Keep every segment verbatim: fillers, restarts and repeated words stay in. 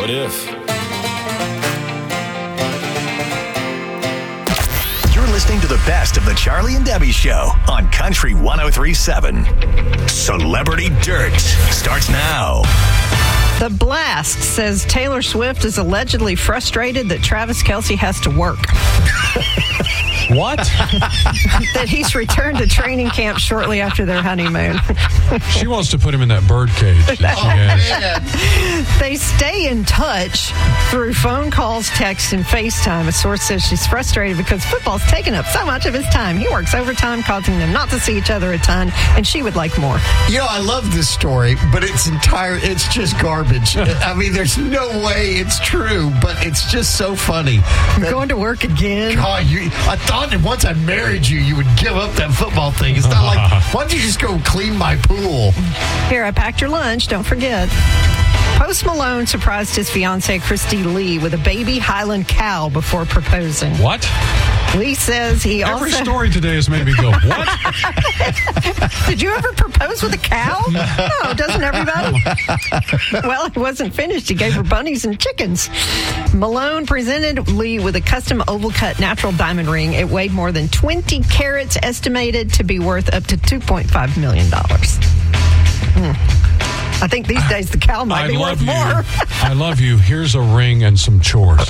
What if? You're listening to the best of the Charlie and Debbie Show on Country one oh three point seven. Celebrity Dirt starts now. The Blast says Taylor Swift is allegedly frustrated that Travis Kelce has to work. What? That he's returned to training camp shortly after their honeymoon. She wants to put him in that bird cage that she has. They stay in touch through phone calls, text, and FaceTime. A source says she's frustrated because football's taken up so much of his time. He works overtime, causing them not to see each other a ton, and she would like more. You know, I love this story, but it's entire, it's just garbage. I mean, there's no way it's true, but it's just so funny. That, going to work again? God, you, I thought that once I married you, you would give up that football thing. It's not like, why don't you just go clean my pool? Here, I packed your lunch. Don't forget. Post Malone surprised his fiancée, Christy Lee, with a baby Highland cow before proposing. What? Lee says he Every also... Every story today has made me go, what? Did you ever propose with a cow? No, doesn't everybody? Well, it wasn't finished. He gave her bunnies and chickens. Malone presented Lee with a custom oval-cut natural diamond ring. It weighed more than twenty carats, estimated to be worth up to two point five million dollars. Hmm. I think these days the cow might I be love worth you. more. I love you. Here's a ring and some chores.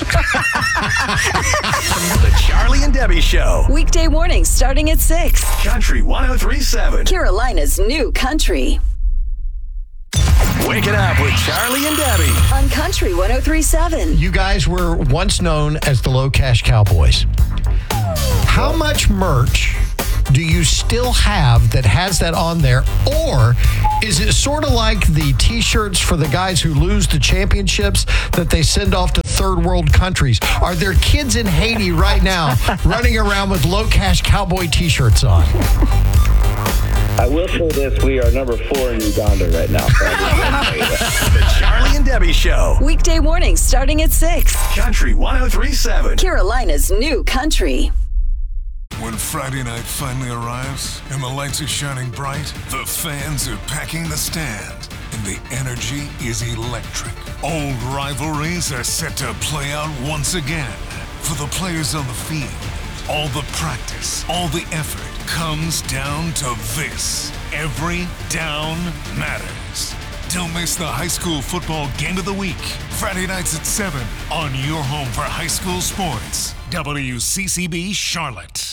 The Charlie and Debbie Show. Weekday mornings starting at six. Country one oh three point seven. Carolina's new country. Waking up with Charlie and Debbie. On Country one oh three point seven. You guys were once known as the Low Cash Cowboys. How much merch do you still have that has that on there? Or is it sort of like the T-shirts for the guys who lose the championships that they send off to third world countries? Are there kids in Haiti right now running around with Low Cash Cowboy T-shirts on? I will say this, we are number four in Uganda right now. So the Charlie and Debbie Show. Weekday mornings starting at six. Country one oh three point seven. Carolina's new country. When Friday night finally arrives and the lights are shining bright, the fans are packing the stand, and the energy is electric. Old rivalries are set to play out once again. For the players on the field, all the practice, all the effort comes down to this. Every down matters. Don't miss the high school football game of the week. Friday nights at seven on your home for high school sports. W C C B Charlotte.